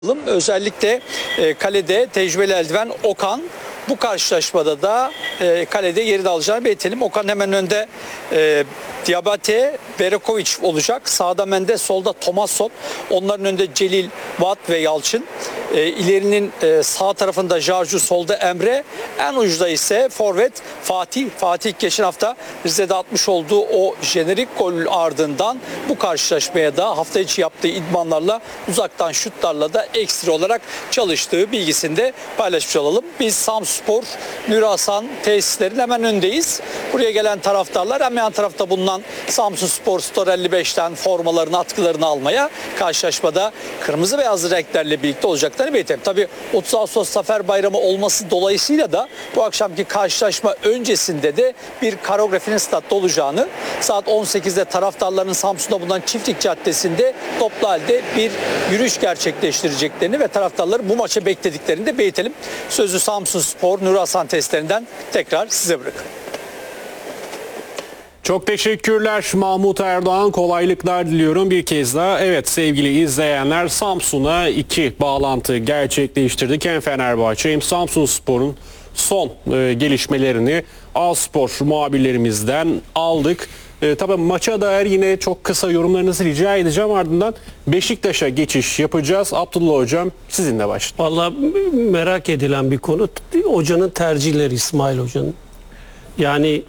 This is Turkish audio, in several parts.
Özellikle kalede tecrübeli eldiven Okan. Bu karşılaşmada da kalede yerini alacağını belirtelim. Okan hemen önde Diabate, Berekovic olacak. Sağda Mendes, solda Tomasson. Onların önünde Celil, Watt ve Yalçın. İlerinin sağ tarafında Jarju, solda Emre. En ucuda ise forvet Fatih. Fatih geçen hafta Rize'de atmış olduğu o jenerik gol ardından bu karşılaşmaya da hafta içi yaptığı idmanlarla, uzaktan şutlarla da ekstra olarak çalıştığı bilgisini de paylaşmış olalım. Biz Samsunspor Nuri Hasan tesislerinin hemen önündeyiz. Buraya gelen taraftarlar hemen yan tarafta bulunan Samsunspor Store 55'ten formalarını, atkılarını almaya, karşılaşmada kırmızı beyaz renklerle birlikte olacaklarını belirtelim. Tabii 30 Ağustos Zafer Bayramı olması dolayısıyla da bu akşamki karşılaşma öncesinde de bir koreografinin statta olacağını, saat 18'de taraftarların Samsun'da bulunan Çiftlik Caddesi'nde toplu halde bir yürüyüş gerçekleştireceklerini ve taraftarları bu maça beklediklerini de belirtelim. Sözü Samsunspor Nuri Hasan testlerinden tekrar size bırakın. Çok teşekkürler Mahmut Erdoğan. Kolaylıklar diliyorum bir kez daha. Evet sevgili izleyenler, Samsun'a 2 bağlantı gerçekleştirdik. Hem Fenerbahçe hem Samsunspor'un son gelişmelerini A-Spor muhabirlerimizden aldık. Tabii maça dair yine çok kısa yorumlarınızı rica edeceğim. Ardından Beşiktaş'a geçiş yapacağız. Abdullah Hocam sizinle başlayalım. Vallahi merak edilen bir konu. Hocanın tercihleri, İsmail Hoca'nın. Yani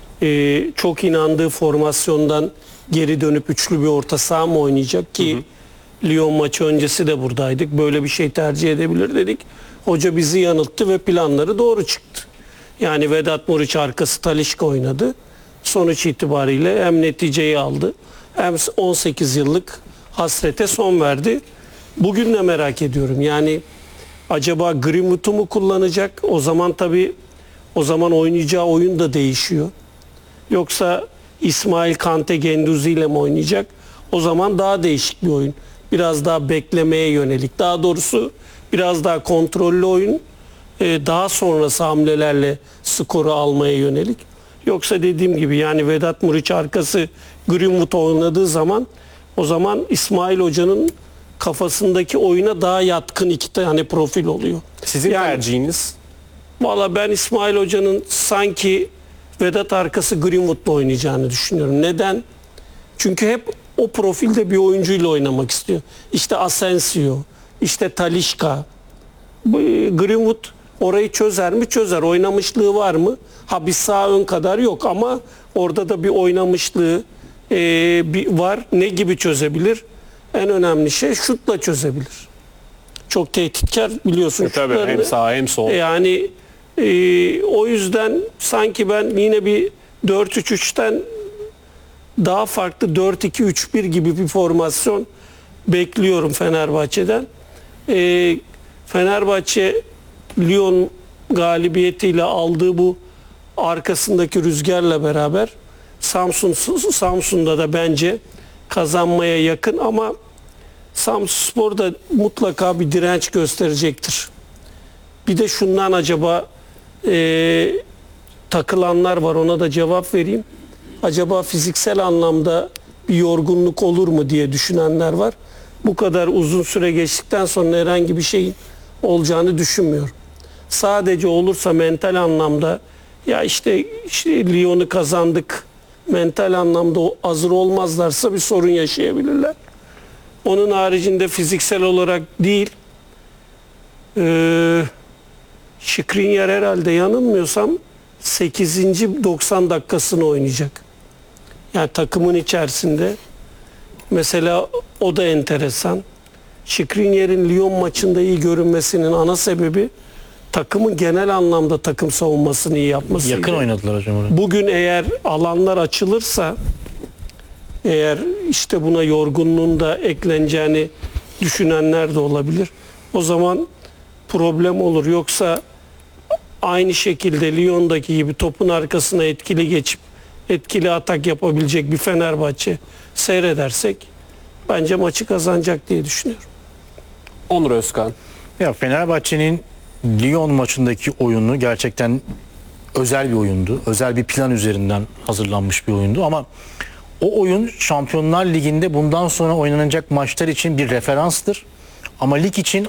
çok inandığı formasyondan geri dönüp üçlü bir orta saha mı oynayacak ki Lyon maçı öncesi de buradaydık. Böyle bir şey tercih edebilir dedik. Hoca bizi yanılttı ve planları doğru çıktı. Yani Vedat Muriç arkası Talisca oynadı. Sonuç itibariyle hem neticeyi aldı hem 18 yıllık hasrete son verdi. Bugün de merak ediyorum. Yani acaba Greenwood'u mu kullanacak? O zaman tabii oynayacağı oyun da değişiyor. Yoksa İsmail Kante Genduzi ile mi oynayacak? O zaman daha değişik bir oyun. Biraz daha beklemeye yönelik. Daha doğrusu biraz daha kontrollü oyun. Daha sonrası hamlelerle skoru almaya yönelik. Yoksa dediğim gibi yani Vedat Muriç arkası Greenwood oynadığı zaman o zaman İsmail Hoca'nın kafasındaki oyuna daha yatkın 2 tane profil oluyor. Sizin tercihiniz? Valla ben İsmail Hoca'nın sanki Vedat arkası Greenwood'la oynayacağını düşünüyorum. Neden? Çünkü hep o profilde bir oyuncuyla oynamak istiyor. İşte Asensio, işte Talisca. Greenwood orayı çözer mi? Çözer. Oynamışlığı var mı? Bir sağ ön kadar yok ama orada da bir oynamışlığı var. Ne gibi çözebilir? En önemli şey şutla çözebilir. Çok tehditkar biliyorsun. Tabii hem sağ hem sol. Yani o yüzden sanki ben yine bir 4-3-3'ten daha farklı 4-2-3-1 gibi bir formasyon bekliyorum Fenerbahçe'den. Fenerbahçe Lyon galibiyetiyle aldığı bu arkasındaki rüzgarla beraber Samsun'da da bence kazanmaya yakın ama Samsunspor da mutlaka bir direnç gösterecektir. Bir de şundan acaba takılanlar var, ona da cevap vereyim. Acaba fiziksel anlamda bir yorgunluk olur mu diye düşünenler var. Bu kadar uzun süre geçtikten sonra herhangi bir şeyin olacağını düşünmüyorum. Sadece olursa mental anlamda ya işte Lyon'u kazandık, mental anlamda hazır olmazlarsa bir sorun yaşayabilirler. Onun haricinde fiziksel olarak değil, Skriniar herhalde yanılmıyorsam 8. 90 dakikasını oynayacak. Yani takımın içerisinde. Mesela o da enteresan. Skriniar'in Lyon maçında iyi görünmesinin ana sebebi takımın genel anlamda takım savunmasını iyi yapmasıydı. Yakın oynadılar hocam oraya. Bugün eğer alanlar açılırsa, eğer işte buna yorgunluğun da ekleneceğini düşünenler de olabilir. O zaman problem olur. Yoksa aynı şekilde Lyon'daki gibi topun arkasına etkili geçip etkili atak yapabilecek bir Fenerbahçe seyredersek bence maçı kazanacak diye düşünüyorum. Onur Özkan. Ya Fenerbahçe'nin Lyon maçındaki oyunu gerçekten özel bir oyundu. Özel bir plan üzerinden hazırlanmış bir oyundu ama o oyun Şampiyonlar Ligi'nde bundan sonra oynanacak maçlar için bir referanstır. Ama lig için